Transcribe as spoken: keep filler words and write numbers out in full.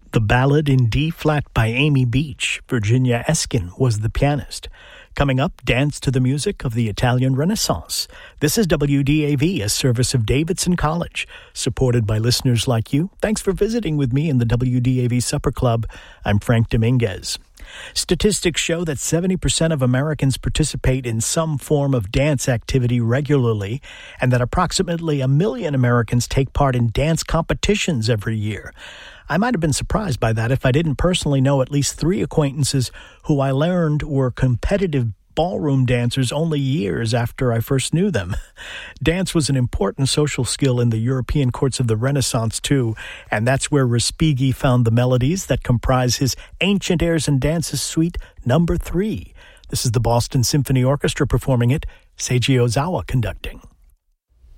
The Ballad in D-Flat by Amy Beach. Virginia Eskin was the pianist. Coming up, dance to the music of the Italian Renaissance. This is W D A V, a service of Davidson College, supported by listeners like you. Thanks for visiting with me in the W D A V Supper Club. I'm Frank Dominguez. Statistics show that seventy percent of Americans participate in some form of dance activity regularly, and that approximately a million Americans take part in dance competitions every year. I might have been surprised by that if I didn't personally know at least three acquaintances who I learned were competitive ballroom dancers only years after I first knew them. Dance was an important social skill in the European courts of the Renaissance, too, and that's where Respighi found the melodies that comprise his Ancient Airs and Dances Suite Number Three. This is the Boston Symphony Orchestra performing it, Seiji Ozawa conducting.